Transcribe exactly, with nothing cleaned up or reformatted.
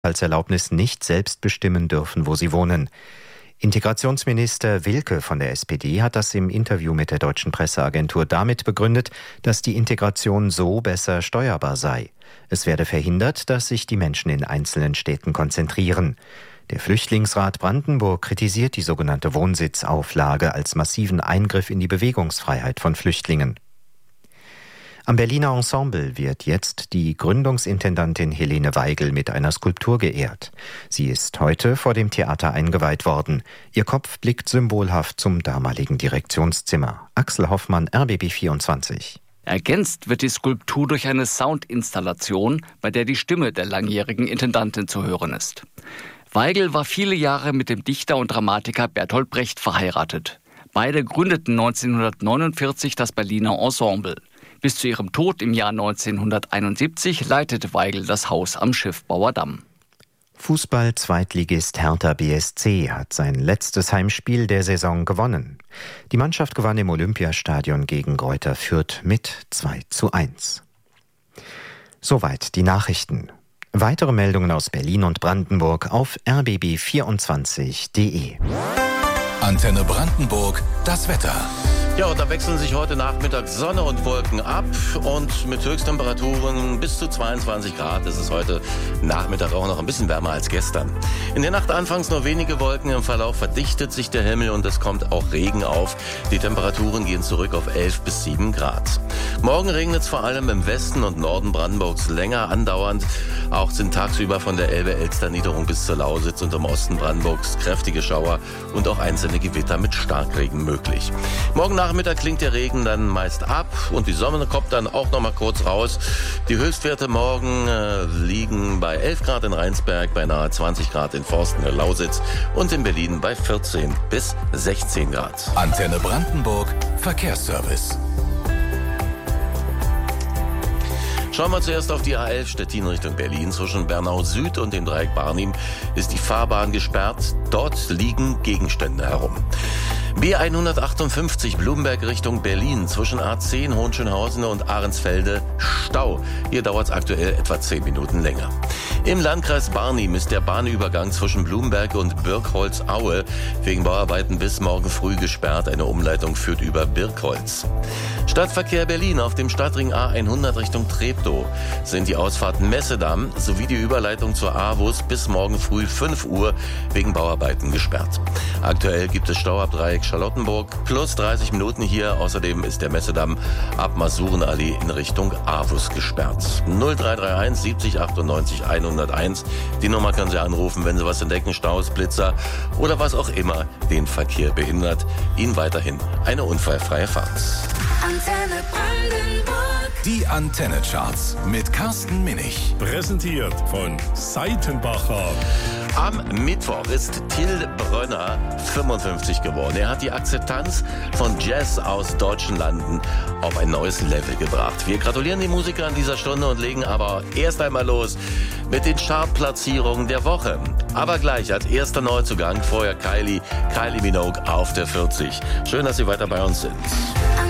Aufenthaltserlaubnis nicht selbst bestimmen dürfen, wo sie wohnen. Integrationsminister Wilke von der S P D hat das im Interview mit der deutschen Presseagentur damit begründet, dass die Integration so besser steuerbar sei. Es werde verhindert, dass sich die Menschen in einzelnen Städten konzentrieren. Der Flüchtlingsrat Brandenburg kritisiert die sogenannte Wohnsitzauflage als massiven Eingriff in die Bewegungsfreiheit von Flüchtlingen. Am Berliner Ensemble wird jetzt die Gründungsintendantin Helene Weigel mit einer Skulptur geehrt. Sie ist heute vor dem Theater eingeweiht worden. Ihr Kopf blickt symbolhaft zum damaligen Direktionszimmer. Axel Hoffmann, R B B vierundzwanzig. Ergänzt wird die Skulptur durch eine Soundinstallation, bei der die Stimme der langjährigen Intendantin zu hören ist. Weigel war viele Jahre mit dem Dichter und Dramatiker Bertolt Brecht verheiratet. Beide gründeten neunzehnhundertneunundvierzig das Berliner Ensemble. Bis zu ihrem Tod im Jahr neunzehnhunderteinundsiebzig leitete Weigel das Haus am Schiffbauer Damm. Fußball-Zweitligist Hertha B S C hat sein letztes Heimspiel der Saison gewonnen. Die Mannschaft gewann im Olympiastadion gegen Greuther Fürth mit zwei zu eins. Soweit die Nachrichten. Weitere Meldungen aus Berlin und Brandenburg auf r b b vierundzwanzig punkt de. Antenne Brandenburg, das Wetter. Ja, und da wechseln sich heute Nachmittag Sonne und Wolken ab und mit Höchsttemperaturen bis zu zweiundzwanzig Grad ist es heute Nachmittag auch noch ein bisschen wärmer als gestern. In der Nacht anfangs nur wenige Wolken, im Verlauf verdichtet sich der Himmel und es kommt auch Regen auf. Die Temperaturen gehen zurück auf elf bis sieben Grad. Morgen regnet es vor allem im Westen und Norden Brandenburgs länger andauernd. Auch sind tagsüber von der Elbe-Elster-Niederung bis zur Lausitz und im Osten Brandenburgs kräftige Schauer und auch einzelne Gewitter mit Starkregen möglich. Morgen Nachmittag klingt der Regen dann meist ab und die Sonne kommt dann auch noch mal kurz raus. Die Höchstwerte morgen äh, liegen bei elf Grad in Rheinsberg, bei nahe zwanzig Grad in Forsten der Lausitz und in Berlin bei vierzehn bis sechzehn Grad. Antenne Brandenburg, Verkehrsservice. Schauen wir zuerst auf die A elf Stettin Richtung Berlin. Zwischen Bernau Süd und dem Dreieck Barnim ist die Fahrbahn gesperrt. Dort liegen Gegenstände herum. B hundertachtundfünfzig Blumberg Richtung Berlin zwischen A zehn Hohenschönhausen und Ahrensfelde Stau. Hier dauert es aktuell etwa zehn Minuten länger. Im Landkreis Barnim ist der Bahnübergang zwischen Blumberg und Birkholz-Aue wegen Bauarbeiten bis morgen früh gesperrt. Eine Umleitung führt über Birkholz. Stadtverkehr Berlin auf dem Stadtring A hundert Richtung Treptow sind die Ausfahrten Messedamm sowie die Überleitung zur Avus bis morgen früh fünf Uhr wegen Bauarbeiten gesperrt. Aktuell gibt es Stau ab Dreieck Charlottenburg plus dreißig Minuten hier. Außerdem ist der Messedamm ab Masurenallee in Richtung Avus gesperrt. null drei drei eins siebzig achtundneunzig hunderteins. Die Nummer können Sie anrufen, wenn Sie was entdecken, Staus, Blitzer oder was auch immer den Verkehr behindert. Ihnen weiterhin eine unfallfreie Fahrt. Antenne Brandenburg. Die Antenne-Charts mit Carsten Minich. Präsentiert von Seitenbacher. Am Mittwoch ist Till Brönner fünfundfünfzig geworden. Er hat die Akzeptanz von Jazz aus deutschen Landen auf ein neues Level gebracht. Wir gratulieren den Musikern an dieser Stunde und legen aber erst einmal los mit den Chartplatzierungen der Woche. Aber gleich als erster Neuzugang vorher Kylie, Kylie Minogue auf der vierzig. Schön, dass Sie weiter bei uns sind.